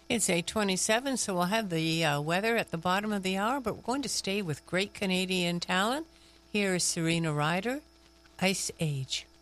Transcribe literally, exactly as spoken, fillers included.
It's eight twenty-seven, so we'll have the uh, weather at the bottom of the hour, but we're going to stay with great Canadian talent. Here is Serena Ryder, Ice Age.